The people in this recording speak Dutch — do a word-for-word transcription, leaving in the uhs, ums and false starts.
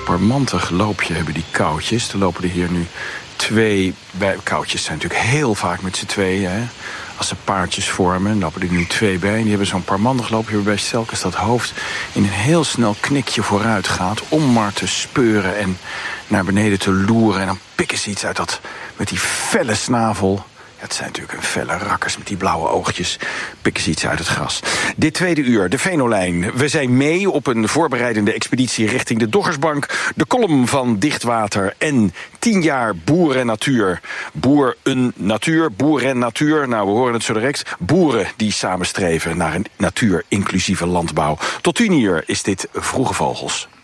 parmantig loopje hebben die koutjes. Er lopen er hier nu twee bij. Koutjes zijn natuurlijk heel vaak met z'n tweeën, hè. Als ze paardjes vormen, lopen er nu twee bij. En die hebben zo'n parmantig loopje waarbij telkens dat hoofd in een heel snel knikje vooruit gaat, om maar te speuren en naar beneden te loeren. En dan pikken ze iets uit dat, met die felle snavel. Ja, het zijn natuurlijk een felle rakkers met die blauwe oogjes. Pikken ze iets uit het gras. Dit tweede uur, de Venolijn. We zijn mee op een voorbereidende expeditie richting de Doggersbank. De column van Dichtwater en tien jaar boer en natuur. Boer en natuur, boer en natuur. Nou, we horen het zo direct. Boeren die samenstreven naar een natuur-inclusieve landbouw. Tot tien uur is dit Vroege Vogels.